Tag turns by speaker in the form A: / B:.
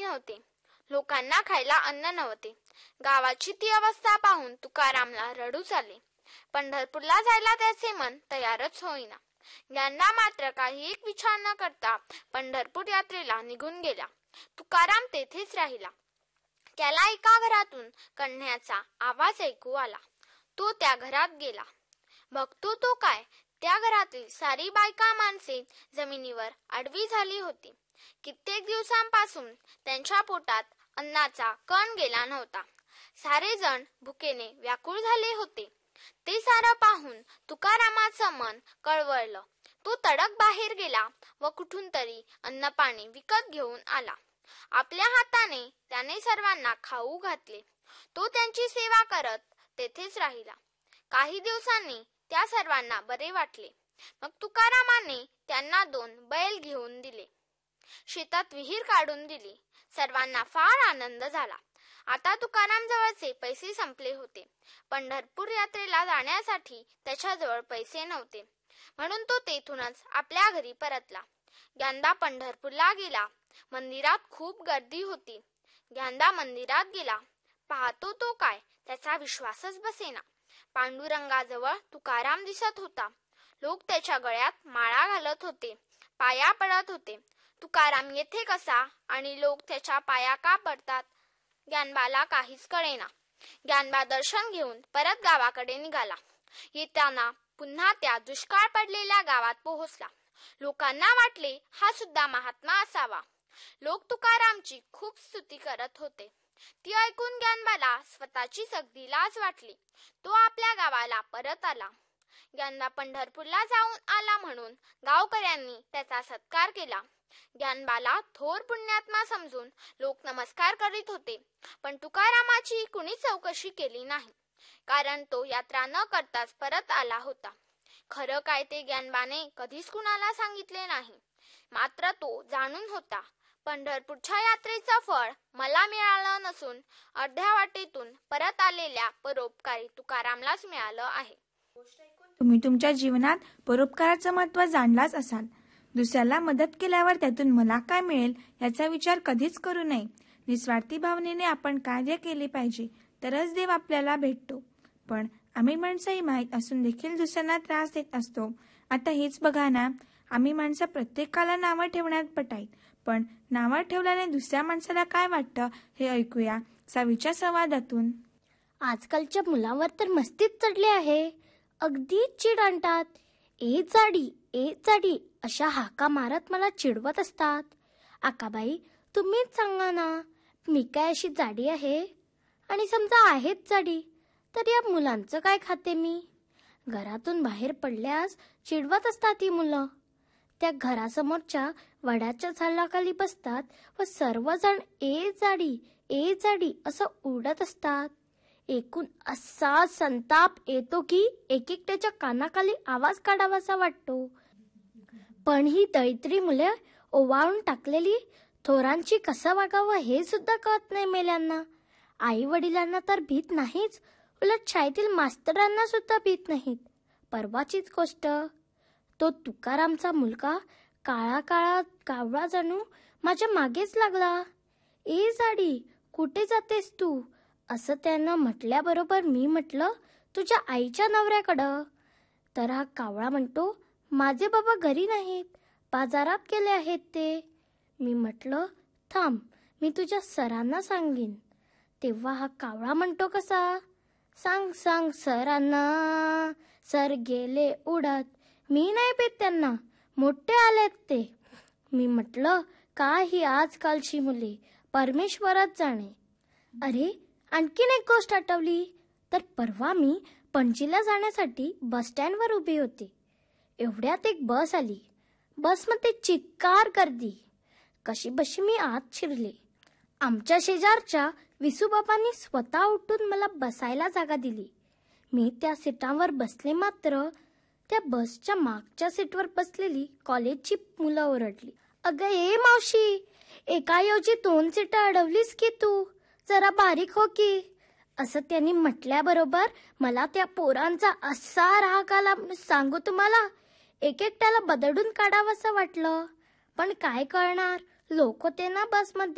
A: नव्हते. लोकांना खायला अन्न नव्हते. गावाची ती अवस्था पाहून तुकारामला रडूच आले. पंढरपूरला जायला त्याचे मन तयारच होईना. ज्ञानदा मात्र काही एक विचार न करता पंढरपूर यात्रेला निघून गेला. तुकाराम तेथेच राहिला. त्याला एका घरातून कण्ह्याचा आवाज ऐकू आला. तो त्या घरात गेला. बघतो तो काय, त्या घरातील सारी बायका माणसे जमिनीवर आडवी झाली होती. कित्येक दिवसांपासून त्यांच्या पोटात अन्नाचा कण गेला नव्हता. सारे जण भुकेने व्याकुळ झाले होते. ते सारं पाहून तुकारामाचं मन कळवळलं. तो तडक बाहेर गेला व कुठून तरी अन्न पाणी विकत घेऊन आला. आपल्या हाताने त्याने सर्वांना खाऊ घातले. तो त्यांची सेवा करत तेथेच राहिला. काही दिवसांनी त्या सर्वांना बरे वाटले. मग तुकारामाने त्यांना 2 बैल घेऊन दिले. शेतात विहीर काढून दिली. सर्वांना फार आनंद झाला. आता तुकाराम जवळचे पैसे संपले होते. पंढरपूर यात्रेला जाण्यासाठी त्याच्याजवळ पैसे नव्हते. म्हणून तो तेथूनच आपल्या घरी परतला. ज्ञानदा पंढरपूरला गेला. मंदिरात खूप गर्दी होती. ज्ञानदा मंदिरात गेला. पाहतो तो काय, त्याचा विश्वासच बसेना. पांडुरंगाजवळ तुकाराम दिसत होता. लोक त्याच्या गळ्यात माळा घालत होते, पाया पडत होते. तुकाराम येथे कसा आणि लोक त्याच्या पाया का पडतात? ज्ञानबाला काहीच कळेना. ज्ञानबा दर्शन घेऊन परत गावाकडे निघाला. येताना पुन्हा त्या दुष्काळ पडलेल्या गावात पोहोचला. लोकांना वाटले हा सुद्धा महात्मा असावा. लोक तुकारामची खूप स्तुती करत होते. ती ऐकून ज्ञानबाला स्वतःचीच अगदी लाज वाटली. तो आपल्या गावाला परत आला. ज्ञानबा पंढरपूरला जाऊन आला म्हणून गावकऱ्यांनी त्याचा सत्कार केला. ज्ञानबाला थोर पुण्यात्मा समजून लोक नमस्कार करीत होते. पण तुकारामाची कुणीच चौकशी केली नाही, कारण तो यात्रा न करताच परत आला होता. खरं काय ते ज्ञानबाने कधीच कुणाला सांगितले नाही. मात्र तो जाणून होता, पंढरपूरच्या यात्रेचं फळ मला मिळालं नसून अर्ध्या वाटेतून परत आलेल्या परोपकारी तुकारामलाच मिळालं आहे.
B: तुम्ही तुमच्या जीवनात परोपकाराचं महत्त्व जाणलाच असाल. दुसऱ्याला मदत केल्यावर त्यातून मला काय मिळेल याचा विचार कधीच करू नये. निस्वार्थी भावनेने आपण कार्य केले पाहिजे, तरच देव आपल्याला भेटतो. पण आम्ही माणसंही माहीत असून देखील दुसऱ्यांना त्रास देत असतो. आता हेच बघा ना, आम्ही माणसं प्रत्येकाला नावं ठेवण्यात पटाईत, पण नावं ठेवल्याने दुसऱ्या माणसाला काय वाटतं हे ऐकूया सावीच्या संवादातून.
C: आजकालच्या मुलांवर तर मस्तीच चढले आहे. अगदी चिड आणतात. ए जाडी, ए जाडी अशा हाका मारत मला चिडवत असतात. आकाबाई, तुम्हीच सांगा ना, मी काय अशी जाडी आहे? आणि समजा आहेच जाडी, तर या मुलांचं काय खाते मी? घरातून बाहेर पडल्यास चिडवत असतात ही मुलं. त्या घरासमोरच्या वडाच्या झाडाखाली बसतात व सर्वजण ए जाडी, ए जाडी असं ओरडत असतात. एकूण असा संताप येतो की एकेकट्याच्या कानाखाली आवाज काढावासा वाटतो. पण ही दळिद्री मुले ओवाळून टाकलेली थोरांची कसं वागावं हे सुद्धा कळत नाही मेल्यांना. आई वडिलांना तर भीत नाहीच, उलट शाळेतील मास्तरांना सुद्धा भीत नाहीत. परवाचीच गोष्ट, तो तुकारामचा मुलगा काळा काळा कावळा जणू माझ्या मागेच लागला. ए जाडी, कुठे जातेस तू असं त्यानं म्हटल्याबरोबर मी म्हटलं, तुझ्या आईच्या नवऱ्याकडं. तर हा कावळा म्हणतो, माझे बाबा घरी नाहीत, बाजारात गेले आहेत ते. मी म्हटलं, थांब, मी तुझ्या सरांना सांगेन. तेव्हा हा कावळा म्हणतो कसा, सांग सांग सरांना, सर गेले उडत, मी नाही पेत त्यांना, मोठे आलेत ते. मी म्हटलं, काय ही आजकालची मुले, परमेश्वरात जाणे. अरे, आणखीन एक गोष्ट आठवली. तर परवा मी पणजीला जाण्यासाठी बस स्टँडवर उभी होते. एवढ्यात एक बस आली. बसमध्ये चिक्कार गर्दी. कशी बशी मी आत शिरले. आमच्या शेजारच्या विसूबाबांनी स्वतः उठून मला बसायला जागा दिली. मी त्या सीटावर बसले. मात्र त्या बसच्या मागच्या सीटवर बसलेली कॉलेजची मुलं ओरडली, अगं ए मावशी, एकाऐवजी 2 सीटा अडवलीस की तू, जरा बारीक हो की. असं त्यांनी म्हटल्याबरोबर मला त्या पोरांचा असा राग आला, सांगू तुम्हाला. एक एकट्याला बदडून काढावंसं वाटलं. पण काय करणार, लोक होते ना बसमध्ये.